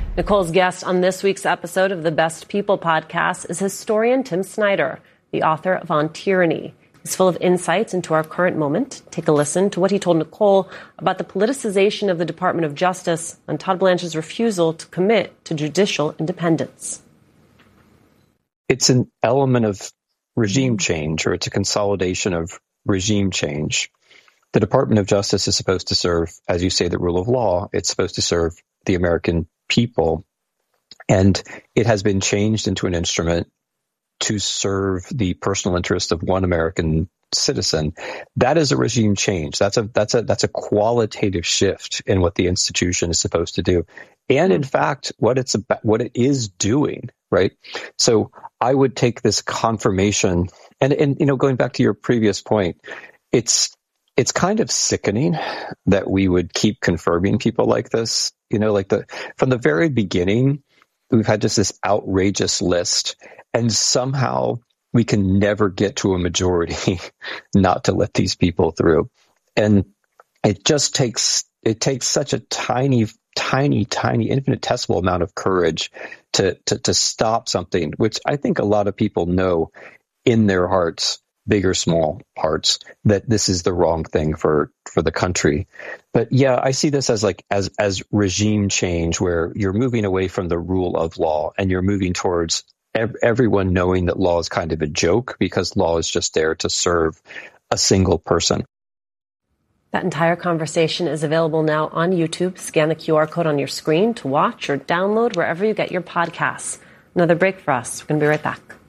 Nicole's guest on this week's episode of the Best People podcast is historian Tim Snyder, the author of On Tyranny. He's full of insights into our current moment. Take a listen to what he told Nicole about the politicization of the Department of Justice and Todd Blanche's refusal to commit to judicial independence. It's an element of regime change, or it's a consolidation of regime change. The Department of Justice is supposed to serve, as you say, the rule of law. It's supposed to serve the American people. And it has been changed into an instrument to serve the personal interest of one American citizen. That is a regime change. That's a qualitative shift in what the institution is supposed to do. And in fact, what it is doing, right? So I would take this confirmation and going back to your previous point, it's kind of sickening that we would keep confirming people like this. From the very beginning, we've had just this outrageous list, and somehow we can never get to a majority not to let these people through. And it takes such a tiny, infinitesimal amount of courage to stop something, which I think a lot of people know in their hearts, big or small hearts, that this is the wrong thing for the country. But yeah, I see this as regime change, where you're moving away from the rule of law and you're moving towards everyone knowing that law is kind of a joke, because law is just there to serve a single person. That entire conversation is available now on YouTube. Scan the QR code on your screen to watch or download wherever you get your podcasts. Another break for us. We're going to be right back.